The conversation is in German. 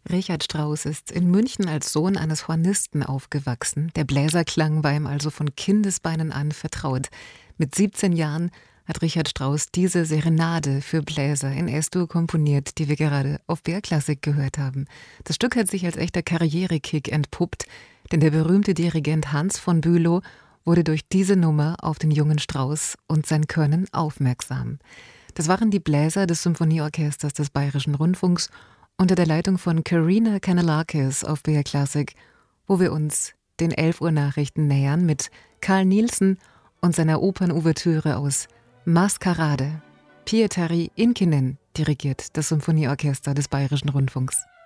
Richard Strauss ist in München als Sohn eines Hornisten aufgewachsen. Der Bläserklang war ihm also von Kindesbeinen an vertraut. Mit 17 Jahren hat Richard Strauss diese Serenade für Bläser in S-Dur komponiert, die wir gerade auf BR Klassik gehört haben. Das Stück hat sich als echter Karrierekick entpuppt, denn der berühmte Dirigent Hans von Bülow wurde durch diese Nummer auf den jungen Strauss und sein Können aufmerksam. Das waren die Bläser des Symphonieorchesters des Bayerischen Rundfunks unter der Leitung von Karina Kanellakis auf BR Klassik, wo wir uns den 11 Uhr Nachrichten nähern mit Carl Nielsen und seiner Opernouvertüre aus Maskarade. Pietari Inkinen dirigiert das Symphonieorchester des Bayerischen Rundfunks.